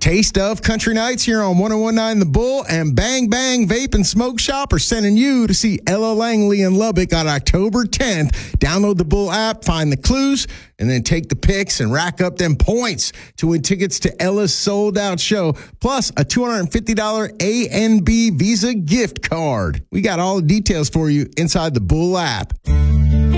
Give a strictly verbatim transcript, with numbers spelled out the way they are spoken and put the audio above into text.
Taste of Country Nights here on one oh one point nine The Bull and Bang Bang Vape and Smoke Shop are sending you to see Ella Langley in Lubbock on October tenth. Download the Bull app, find the clues, and then take the pics and rack up them points to win tickets to Ella's sold-out show, plus a two hundred fifty dollars A N B Visa gift card. We got all the details for you inside the Bull app.